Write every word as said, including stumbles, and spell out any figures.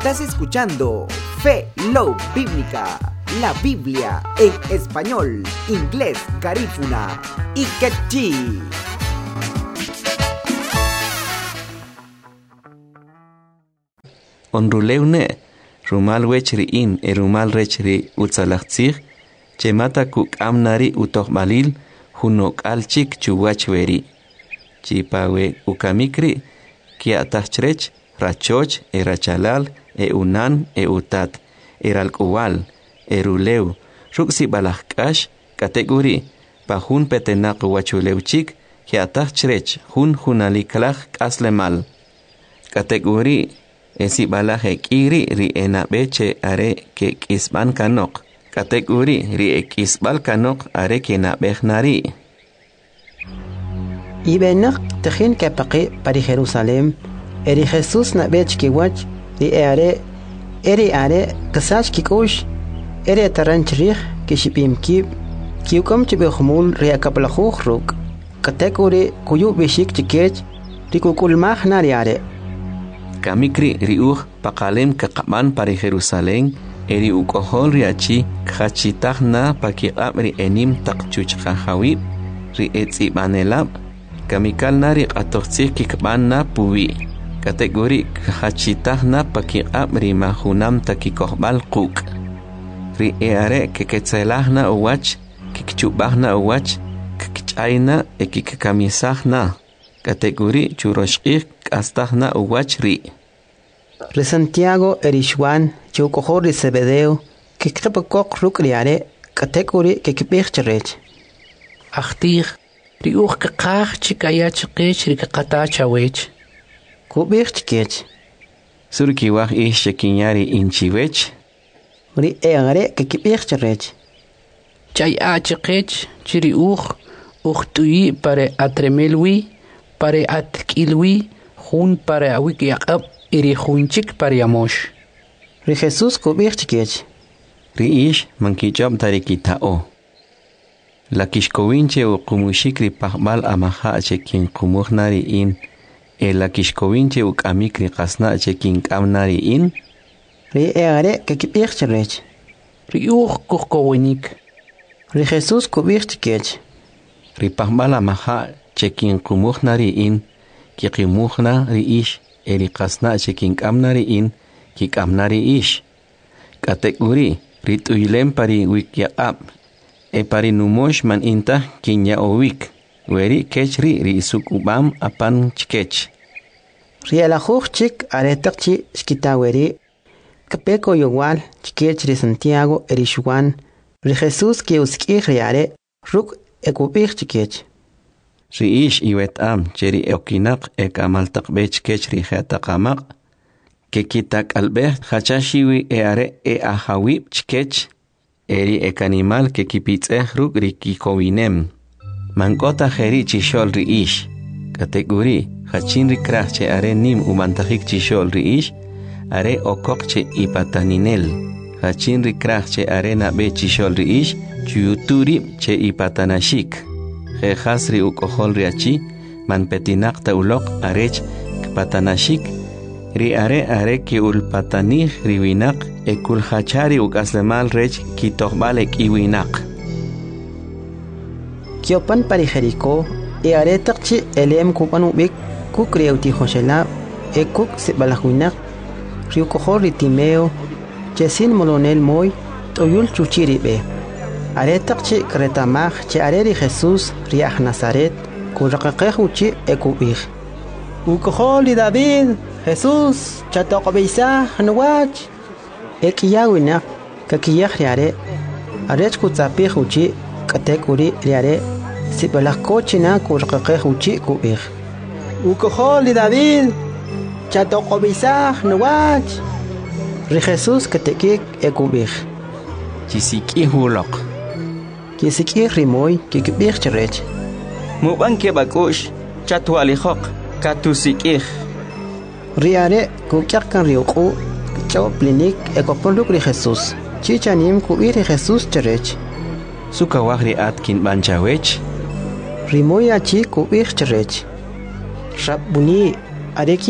Estás escuchando Fe Love Bíblica, la Biblia en español, inglés, garífuna y quechí. Onruleune, rumal wechriin, e rumal rechri utzalachtzig, chemata kuk amnari utohmalil, hunok alchik chuwachweri. Chipawe ukamikri, kia tachrech, rachoch, e rachalal, e unan, e utat, e ralkuwal, e ruleu, ruksi balahkash, kategori, pahun petenak wachuleuchik, kia tachrech, hun hunalikalach kaslemal. Kategori, esi balaje kiri ri enabeche are ke kisban kanok. Kategori ri ekisbal kanok are ke nabechnari. Ibenak tejin kapaqi pari Jerusalem, eri Jesús nabech kiwach, ri are, eri are, kasach kikush, eri taranchirich, kishipim kib, kiukom chibihumul ri akaplachuch ruk. Kategori kuyu bishik chikech, ri kukulmach nari are. Kamikri riuch pakalem kakaman pari Jerusalem, eri ukohol riachi kachitachna pakiqab ri enim takchuchkahawib, ri etzibanelab, kamikal nari qatochtzik kikbanna puwi. Kategori kachitachna pakiqab ri mahunam takikohbal quk. Ri eare keketzelahna uwach, kikchubahna uwach, kikchayna e kikamisahna. Kategori churoshkik astahna uwach ri. Re Santiago erishwan chukohor ri Zebedeo kikrepakok ruk riare kategori kikibircherech. Achtir ri uch kakach chikayach kech ri kakatachawech. Kubirchkech. Surkiwach ish shekinyari inchiwech. Ri eare kikibircherech. Chay achkech chiri uch uch tuyi pare atremelwi pare atkilwi hun pare awik yaqab iri hunchik pare yamosh. Ri Jesús kubirchkech. Ri ish mankichab tarikitao. La kishkowinche u kumushikri pahbal amaha chekin kumuhnari in. E la kishkowinche u kamikri kasna chekin kamnari in. Ri eare kikibircherech. Ri uch kuhkowinik. Ri Jesús kubirchkech. Ri pahbal amaha chekin kumuhnari in. Kikimuhna ri ish. Eri kasna chekin kamnari in. Kikamnari ish. Kategori rituyilem pari wikyaqab. E pari numosh man inta kinya owik. Weri kechri ri sukubam apan chkech. Ri alajuch chik aretakchi shkitaweri. Kapeko yowal chkech ri Santiago erishwan. Ri Jesús ki uskich riare ruk ekubich chkech. Ri ish iwetam cheri okinak ekamaltak bech kech ri jetakamak. Kekitak albeh hachashiwi eare e ahawib chkech. Eri ekanimal kekipitzeh ruk ri kikowinem. Mankota jeri chishol ri ish. Kategori hachin ri krach che are nim umantajik chishol ri ish. Are okok che ipataninel. Hachin ri krach che are nabe chishol ri ish. Chuyuturi che ipatanashik. Jejas ri ukohol riachi. Man petinak ta ulok arech kpatanashik. Ri are are ki ulpatanih riwinak. Ekul hachari ukaslemal rech kitohbalek iwinak. Kiopan pari Jericó, e aretakchi elem kupan ubik kuk riauti Joshela, e kuk sibalahuinak, riukohor ritimeo, chesin molonel moy, toyul chuchiribe. Aretakchi kretamach che areri Jesús riach Nazaret, kurakakeuchi e kubich. Ukohor li David, Jesús, chatokobeisa, nuwach. Ekiyawinak, kakiyach riare, arech kutzapihuchi, katekuri riare, sibalakochina kurakakeuchi kubich. Ukohol li David, chatokobisah nuwach. Ri Jesús katekik ekubich. Chisiki hulok. Kisiki rimoy kikibich cherech. Muban kebakush, chatwalijok, katusikich. Riare kukyakan riuku, chao plinik ekopoluk ri Jesús. Chichanim kuiri Jesús cherech. Sukawahri atkin banchawech. Rimoy achi kuich cherech. Rabuni areki